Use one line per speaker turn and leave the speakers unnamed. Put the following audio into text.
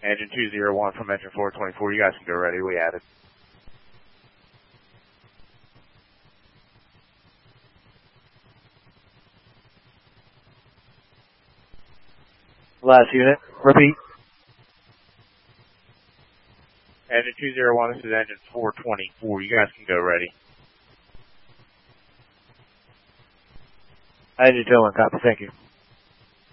Engine 201 from engine 424. You guys can go ready. We added.
Last unit, repeat.
Engine 201, this is engine 424. You guys can go ready.
Engine 201, copy. Thank you.